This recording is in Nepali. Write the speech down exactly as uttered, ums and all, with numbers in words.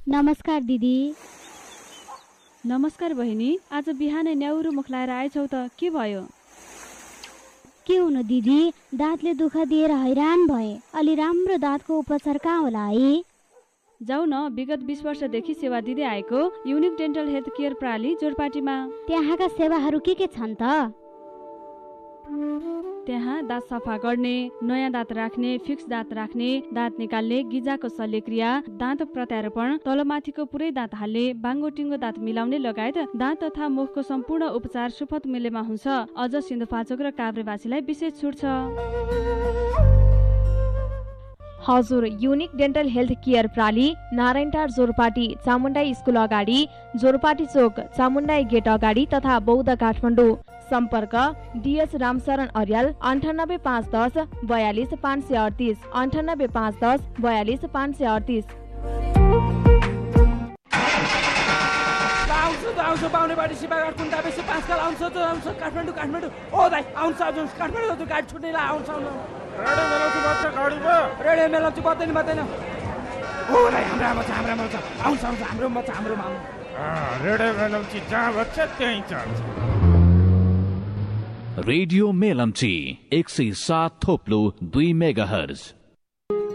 नमस्कार दिदी। नमस्कार बहिनी। आज बिहानै न्याउरो मुख लाएर आएछौ त के भयो? के हुनु दिदी, दाँतले दुःख दिएर हैरान भए। अलि राम्रो दाँतको उपचार कहाँ होला है? जाऊ न, विगत बीस वर्षदेखि सेवा दिँदै आएको युनिक डेन्टल हेल्थ केयर प्रणाली जोरपाटीमा। त्यहाँका सेवाहरू के के छन् त? त्यहाँ दाँत सफा गर्ने, नयाँ दाँत राख्ने, फिक्स दाँत राख्ने, दाँत निकाल्ने, गिजाको शल्यक्रिया, दाँत प्रत्यारोपण, तलमाथिको पुरै दाँत हाल्ने, बाङ्गो टिङ्गो दाँत मिलाउने लगायत दाँत तथा मुखको सम्पूर्ण उपचार सुपथ मूल्यमा हुन्छ। अझ सिन्धुपाल्चोक र काभ्रेवासीलाई विशेष छुट छ। हजुर, युनिक डेन्टल हेल्थ केयर प्रणाली नारायणटार जोरपाटी चामुण्डाई स्कुल अगाडि, जोरपाटी चोक चामुण्डाई गेट अगाडि तथा बौद्ध काठमाडौँ। सम्पर्क डिएस रामशरण अर्याल अन्ठानब्बे पाँच दस बयालिस पाँच सय अडतिस अन्ठानब्बे पाँच दस बयालिस पाँच सय अडतिस। आउँछ पाउने बाटी सिपागार कुन्टा बेसी पाँचकाल आउँछ त आउँछ काठमाडौँ काठमाडौँ ओ दाइ आउँछ आउँछ काठमाडौँ त गाडी छुट्नेला आउँछ आउँछ रेडियो मेलाउँछु बच्च गाडीमा रेडियो मेलाउँछु बत्दैन बत्दैन ओ दाइ हाम्रो आमा छ हाम्रो आमा छ आउँछ आउँछ हाम्रो म छ हाम्रो मामा रेडियो मेलाउँछु जहाँ बच्च त्यहीँ चल्छ। रेडियो मेलम्ची एक सय सात थोप्लो दुई मेगा हर्ज।